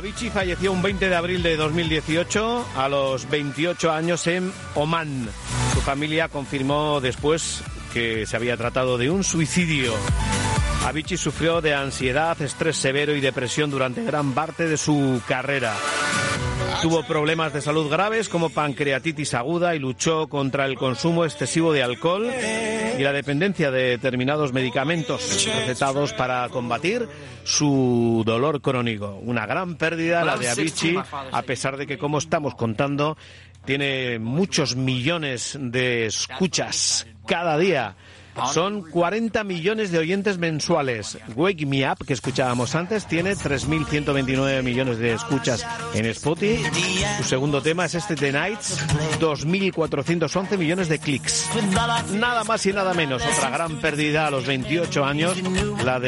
Avicii falleció un 20 de abril de 2018 a los 28 años en Omán. Su familia confirmó después que se había tratado de un suicidio. Avicii sufrió de ansiedad, estrés severo y depresión durante gran parte de su carrera. Tuvo problemas de salud graves como pancreatitis aguda y luchó contra el consumo excesivo de alcohol y la dependencia de determinados medicamentos recetados para combatir su dolor crónico. Una gran pérdida la de Avicii, a pesar de que, como estamos contando, tiene muchos millones de escuchas cada día. Son 40 millones de oyentes mensuales. Wake Me Up, que escuchábamos antes, tiene 3.129 millones de escuchas en Spotify. Su segundo tema es este The Nights, 2.411 millones de clics. Nada más y nada menos. Otra gran pérdida a los 28 años, la de